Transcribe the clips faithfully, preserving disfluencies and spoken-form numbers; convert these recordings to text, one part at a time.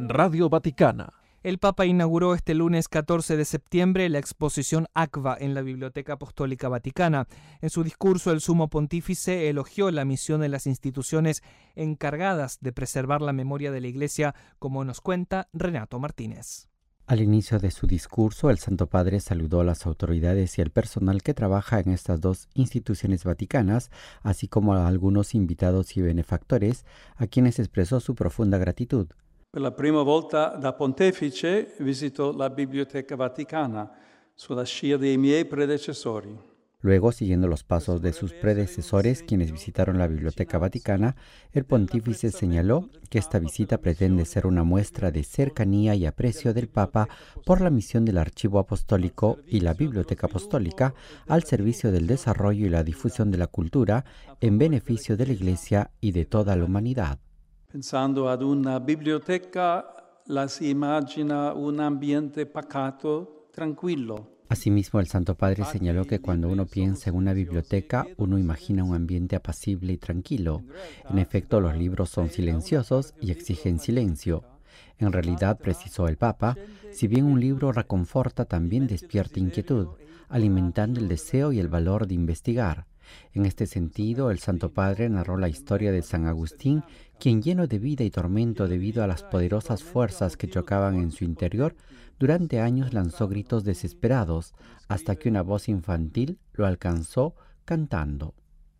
Radio Vaticana. El Papa inauguró este lunes catorce de septiembre la exposición ACVA en la Biblioteca Apostólica Vaticana. En su discurso, el Sumo Pontífice elogió la misión de las instituciones encargadas de preservar la memoria de la Iglesia, como nos cuenta Renato Martínez. Al inicio de su discurso, el Santo Padre saludó a las autoridades y al personal que trabaja en estas dos instituciones vaticanas, así como a algunos invitados y benefactores, a quienes expresó su profunda gratitud. Per la prima volta da pontefice visito la Biblioteca Vaticana sulla scia dei miei predecessori. Luego, siguiendo los pasos de sus predecesores, quienes visitaron la Biblioteca Vaticana, el pontífice señaló que esta visita pretende ser una muestra de cercanía y aprecio del Papa por la misión del Archivo Apostólico y la Biblioteca Apostólica al servicio del desarrollo y la difusión de la cultura en beneficio de la Iglesia y de toda la humanidad. Pensando ad una biblioteca, la si immagina un ambiente pacato, tranquillo. Asimismo, el Santo Padre señaló que cuando uno piensa en una biblioteca, uno imagina un ambiente apacible y tranquilo. En efecto, los libros son silenciosos y exigen silencio. En realidad, precisó el Papa, si bien un libro reconforta, también despierta inquietud, alimentando el deseo y el valor de investigar. En este sentido, el Santo Padre narró la historia de San Agustín, quien, lleno de vida y tormento debido a las poderosas fuerzas que chocaban en su interior, durante años lanzó gritos desesperados, hasta que una voz infantil lo alcanzó cantando.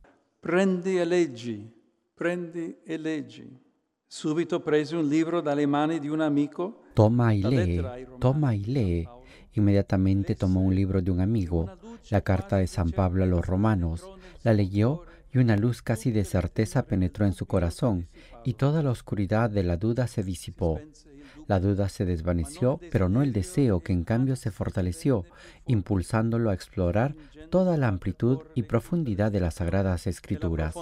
Prendi e leggi, prendi e leggi. Subito prese un libro dalle mani di un amico. Toma y lee, toma y lee. Inmediatamente tomó un libro de un amigo, la carta de San Pablo a los romanos. La leyó y una luz casi de certeza penetró en su corazón, y toda la oscuridad de la duda se disipó. La duda se desvaneció, pero no el deseo, que en cambio se fortaleció, impulsándolo a explorar toda la amplitud y profundidad de las Sagradas Escrituras.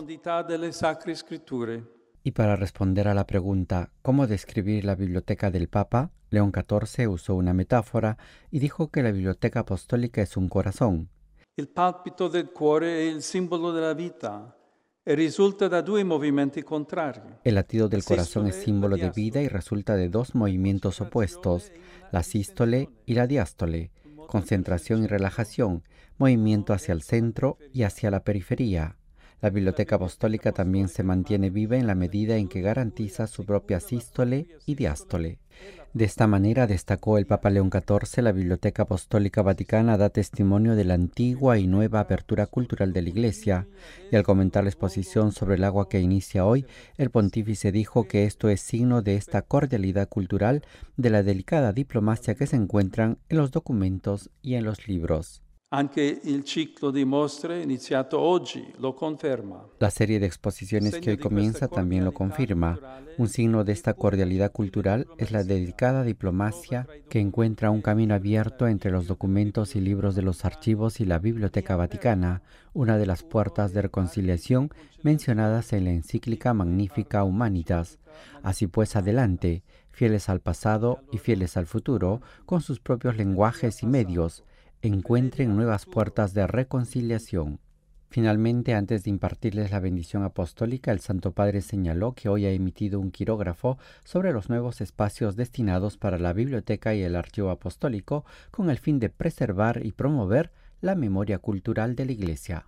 Y para responder a la pregunta ¿cómo describir la biblioteca del Papa?, León catorce usó una metáfora y dijo que la Biblioteca Apostólica es un corazón. Il palpito del cuore è il simbolo della vita e risulta da due movimenti contrari. El latido del corazón es símbolo de vida y resulta de dos movimientos opuestos, la sístole y la diástole, concentración y relajación, movimiento hacia el centro y hacia la periferia. La Biblioteca Apostólica también se mantiene viva en la medida en que garantiza su propia sístole y diástole. De esta manera, destacó el Papa León catorce, la Biblioteca Apostólica Vaticana da testimonio de la antigua y nueva apertura cultural de la Iglesia, y al comentar la exposición sobre el agua que inicia hoy, el pontífice dijo que esto es signo de esta cordialidad cultural, de la delicada diplomacia que se encuentran en los documentos y en los libros. Anche il ciclo di mostre iniziato oggi lo conferma. La serie de exposiciones que hoy comienza también lo confirma. Un signo de esta cordialidad cultural es la delicada diplomacia que encuentra un camino abierto entre los documentos y libros de los archivos y la Biblioteca Vaticana, una de las puertas de reconciliación mencionadas en la encíclica Magnificat Humanitas. Así pues, adelante, fieles al pasado y fieles al futuro, con sus propios lenguajes y medios, encuentren nuevas puertas de reconciliación. Finalmente, antes de impartirles la bendición apostólica, el Santo Padre señaló que hoy ha emitido un quirógrafo sobre los nuevos espacios destinados para la biblioteca y el archivo apostólico, con el fin de preservar y promover la memoria cultural de la Iglesia.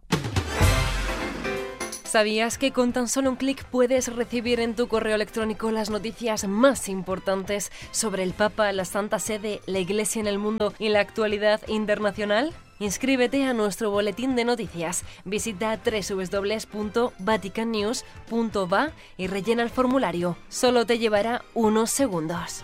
¿Sabías que con tan solo un clic puedes recibir en tu correo electrónico las noticias más importantes sobre el Papa, la Santa Sede, la Iglesia en el mundo y la actualidad internacional? Inscríbete a nuestro boletín de noticias. Visita doble u doble u doble u punto vatican news punto va y rellena el formulario. Solo te llevará unos segundos.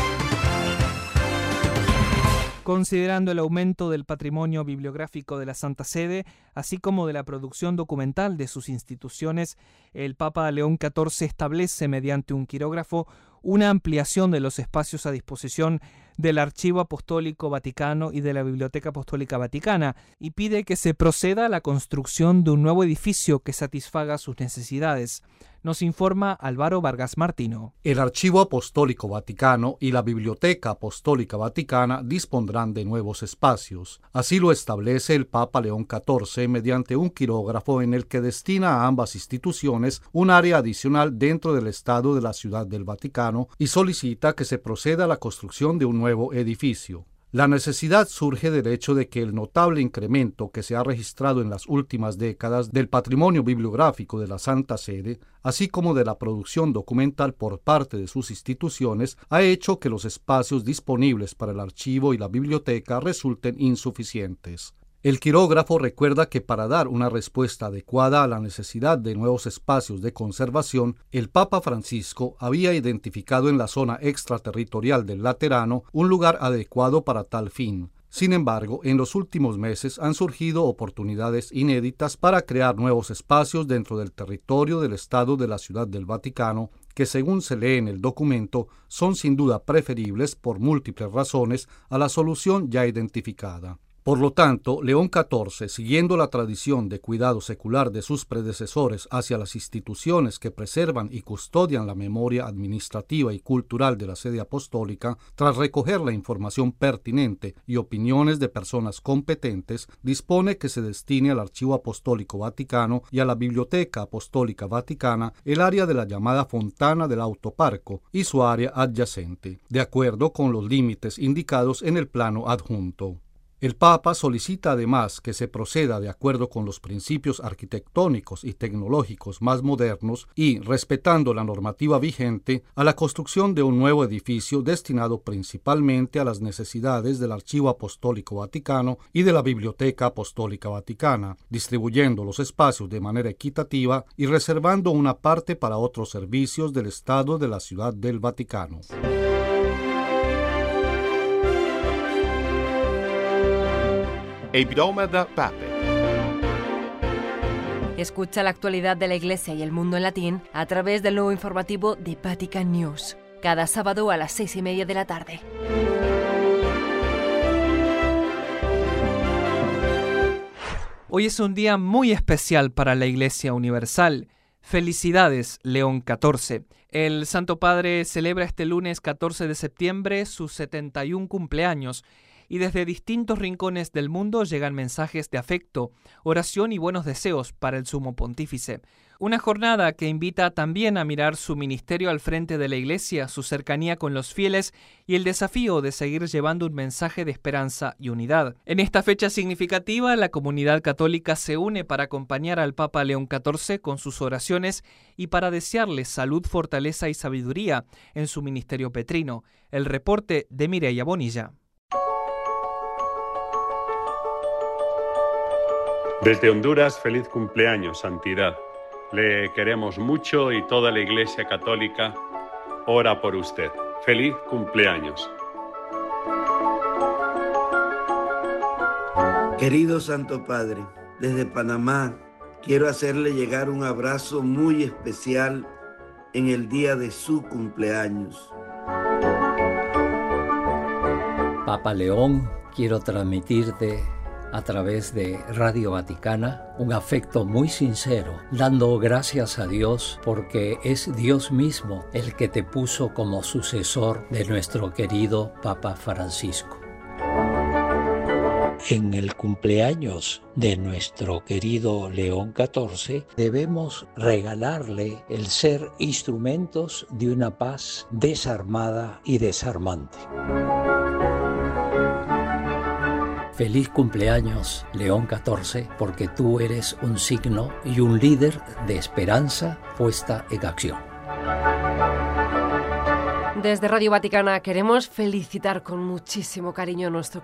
Considerando el aumento del patrimonio bibliográfico de la Santa Sede, así como de la producción documental de sus instituciones, el Papa León catorce establece mediante un quirógrafo una ampliación de los espacios a disposición del Archivo Apostólico Vaticano y de la Biblioteca Apostólica Vaticana y pide que se proceda a la construcción de un nuevo edificio que satisfaga sus necesidades. Nos informa Álvaro Vargas Martino. El Archivo Apostólico Vaticano y la Biblioteca Apostólica Vaticana dispondrán de nuevos espacios. Así lo establece el Papa León catorce mediante un quirógrafo en el que destina a ambas instituciones un área adicional dentro del Estado de la Ciudad del Vaticano y solicita que se proceda a la construcción de un nuevo edificio. La necesidad surge del hecho de que el notable incremento que se ha registrado en las últimas décadas del patrimonio bibliográfico de la Santa Sede, así como de la producción documental por parte de sus instituciones, ha hecho que los espacios disponibles para el archivo y la biblioteca resulten insuficientes. El quirógrafo recuerda que para dar una respuesta adecuada a la necesidad de nuevos espacios de conservación, el Papa Francisco había identificado en la zona extraterritorial del Laterano un lugar adecuado para tal fin. Sin embargo, en los últimos meses han surgido oportunidades inéditas para crear nuevos espacios dentro del territorio del Estado de la Ciudad del Vaticano, que según se lee en el documento, son sin duda preferibles por múltiples razones a la solución ya identificada. Por lo tanto, León catorce, siguiendo la tradición de cuidado secular de sus predecesores hacia las instituciones que preservan y custodian la memoria administrativa y cultural de la sede apostólica, tras recoger la información pertinente y opiniones de personas competentes, dispone que se destine al Archivo Apostólico Vaticano y a la Biblioteca Apostólica Vaticana el área de la llamada Fontana del Autoparco y su área adyacente, de acuerdo con los límites indicados en el plano adjunto. El Papa solicita además que se proceda de acuerdo con los principios arquitectónicos y tecnológicos más modernos y, respetando la normativa vigente, a la construcción de un nuevo edificio destinado principalmente a las necesidades del Archivo Apostólico Vaticano y de la Biblioteca Apostólica Vaticana, distribuyendo los espacios de manera equitativa y reservando una parte para otros servicios del Estado de la Ciudad del Vaticano. Hebdomada Pape. Escucha la actualidad de la Iglesia y el mundo en latín a través del nuevo informativo de Vatican News, cada sábado a las seis y media de la tarde. Hoy es un día muy especial para la Iglesia Universal. Felicidades, León catorce. El Santo Padre celebra este lunes catorce de septiembre sus setenta y un cumpleaños. Y desde distintos rincones del mundo llegan mensajes de afecto, oración y buenos deseos para el Sumo Pontífice. Una jornada que invita también a mirar su ministerio al frente de la Iglesia, su cercanía con los fieles y el desafío de seguir llevando un mensaje de esperanza y unidad. En esta fecha significativa, la comunidad católica se une para acompañar al Papa León catorce con sus oraciones y para desearle salud, fortaleza y sabiduría en su ministerio petrino. El reporte de Mireia Bonilla. Desde Honduras, feliz cumpleaños, Santidad. Le queremos mucho y toda la Iglesia Católica ora por usted. Feliz cumpleaños. Querido Santo Padre, desde Panamá quiero hacerle llegar un abrazo muy especial en el día de su cumpleaños. Papa León, quiero transmitirte a través de Radio Vaticana un afecto muy sincero, dando gracias a Dios porque es Dios mismo el que te puso como sucesor de nuestro querido Papa Francisco. En el cumpleaños de nuestro querido León catorce, debemos regalarle el ser instrumentos de una paz desarmada y desarmante. Feliz cumpleaños, León catorce, porque tú eres un signo y un líder de esperanza puesta en acción. Desde Radio Vaticana queremos felicitar con muchísimo cariño a nuestro